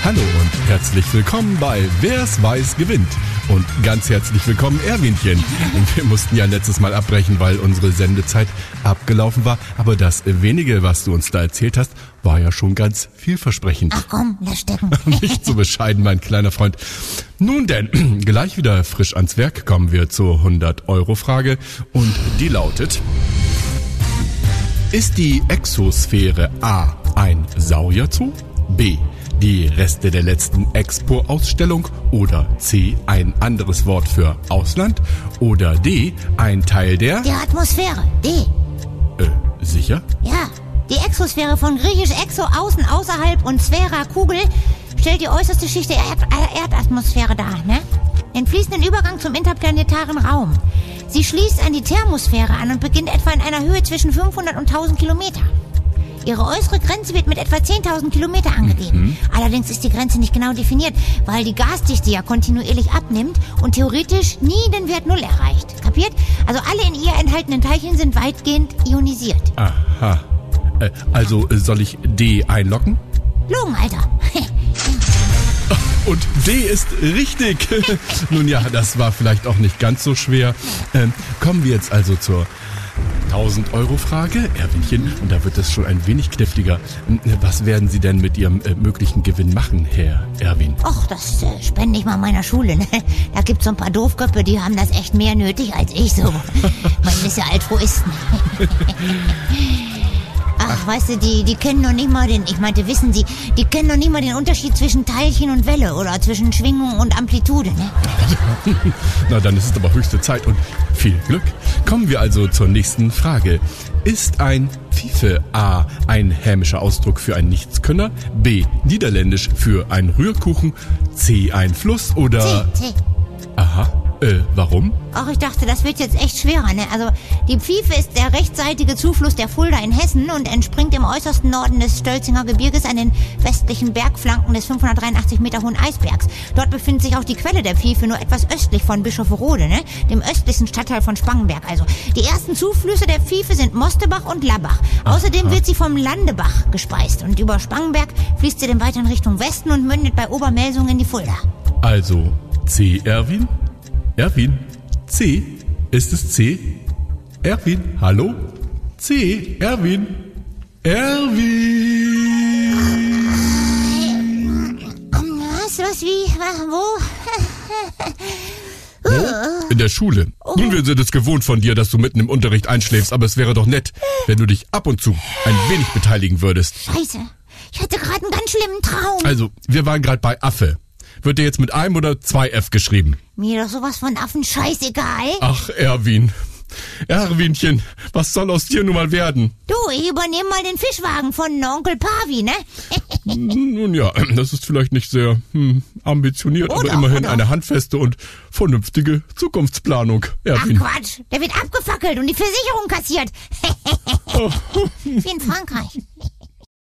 Hallo und herzlich willkommen bei Wer's weiß gewinnt. Und ganz herzlich willkommen, Erwinchen. Wir mussten ja letztes Mal abbrechen, weil unsere Sendezeit abgelaufen war. Aber das wenige, was du uns da erzählt hast, war ja schon ganz vielversprechend. Ach komm, lass stecken. Nicht so bescheiden, mein kleiner Freund. Nun denn, gleich wieder frisch ans Werk kommen wir zur 100-Euro-Frage. Und die lautet: Ist die Exosphäre A ein Saurierzoo? B. Die Reste der letzten Expo-Ausstellung? Oder C. Ein anderes Wort für Ausland? Oder D. Ein Teil der Atmosphäre. D. Sicher? Ja, die Exosphäre von griechisch Exo, außen, außerhalb und Sphära, Kugel, stellt die äußerste Schicht der Erdatmosphäre dar, ne? Den fließenden Übergang zum interplanetaren Raum. Sie schließt an die Thermosphäre an und beginnt etwa in einer Höhe zwischen 500 und 1000 Kilometer. Ihre äußere Grenze wird mit etwa 10.000 Kilometer angegeben. Allerdings ist die Grenze nicht genau definiert, weil die Gasdichte ja kontinuierlich abnimmt und theoretisch nie den Wert 0 erreicht. Kapiert? Also alle in ihr enthaltenen Teilchen sind weitgehend ionisiert. Aha. Also soll ich D einloggen? Logen, Alter. Und D ist richtig. Nun ja, das war vielleicht auch nicht ganz so schwer. Kommen wir jetzt also zur 1000-Euro-Frage, Erwinchen, und da wird es schon ein wenig kniffliger. Was werden Sie denn mit Ihrem möglichen Gewinn machen, Herr Erwin? Och, das spende ich mal meiner Schule, ne? Da gibt's so ein paar Doofköpfe, die haben das echt mehr nötig als ich so. Man ist ja Altruisten. Ach, weißt du, die kennen noch nicht mal wissen Sie, die kennen noch nicht mal den Unterschied zwischen Teilchen und Welle oder zwischen Schwingung und Amplitude, ne? Na, dann ist es aber höchste Zeit und viel Glück. Kommen wir also zur nächsten Frage. Ist ein Pfeife A ein hämischer Ausdruck für ein Nichtskönner? B. Niederländisch für ein Rührkuchen? C. ein Fluss oder... C. Aha. Warum? Ach, ich dachte, das wird jetzt echt schwerer, ne? Also, die Pfeife ist der rechtsseitige Zufluss der Fulda in Hessen und entspringt im äußersten Norden des Stölzinger Gebirges an den westlichen Bergflanken des 583 Meter hohen Eisbergs. Dort befindet sich auch die Quelle der Pfeife, nur etwas östlich von Bischofferode, ne? Dem östlichsten Stadtteil von Spangenberg. Also, die ersten Zuflüsse der Pfeife sind Mostebach und Labbach. Außerdem wird sie vom Landebach gespeist und über Spangenberg fließt sie dann weiter in Richtung Westen und mündet bei Obermelsungen in die Fulda. Also, C. Erwin? Erwin? C? Ist es C? Erwin? Hallo? C? Erwin? Erwin? Was, wie, wo? In der Schule. Nun, wir sind es gewohnt von dir, dass du mitten im Unterricht einschläfst, aber es wäre doch nett, wenn du dich ab und zu ein wenig beteiligen würdest. Scheiße, ich hatte gerade einen ganz schlimmen Traum. Also, wir waren gerade bei Affe. Wird der jetzt mit einem oder 2 F geschrieben? Mir doch sowas von Affen scheißegal. Ach, Erwin. Erwinchen, was soll aus dir nun mal werden? Du, ich übernehme mal den Fischwagen von Onkel Pavi, ne? Nun ja, das ist vielleicht nicht sehr ambitioniert, aber immerhin eine handfeste und vernünftige Zukunftsplanung, Erwin. Ach Quatsch, der wird abgefackelt und die Versicherung kassiert. Wie in Frankreich.